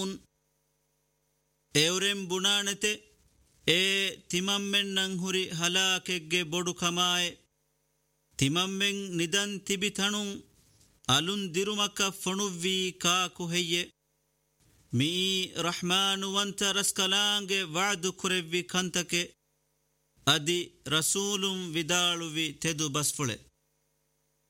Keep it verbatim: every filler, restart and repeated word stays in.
ಎವರೆಂ ಬುಣಾಣತೆ ಏ ತಿಮಮ್ಮೆನ್ನಂ ಹುರಿ ಹಲಾಕೆಗ್ಗೆ ಬೊಡು ಕಮಾಯೆ ತಿಮಮ್ಮೆಂ ನಿದನ್ ತಿಬಿತಣುಂ ಅಲುನ್ ದಿರುಮಕ ಫಣುವ್ವಿ cock ಹೆಯ್ಯೆ me ರಹ್ಮಾನುವಂತ ರಸ್ಕಲಾಂಗೆ ವಾದು ಕುರೆವ್ವಿ ಕಂತಕೆ ಅದಿ ರಸೂಲುಂ ವಿದಾಳುವಿ ತೆದು ಬಸ್ಫುಳೆ.